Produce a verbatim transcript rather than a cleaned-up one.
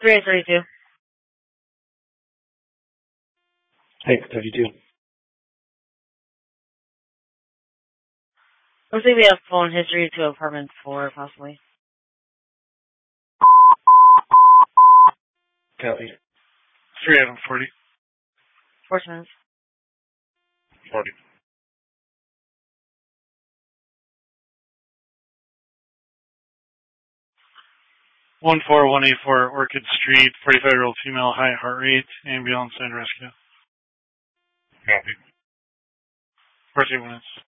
three eight thirty-two. Hey, thirty-two. Looks like we have phone history to apartment four, possibly. Copy. three item forty. Four minutes. forty. one four one eight four Orchid Street, forty-five-year-old female, high heart rate, ambulance and rescue. Copy. forty minutes.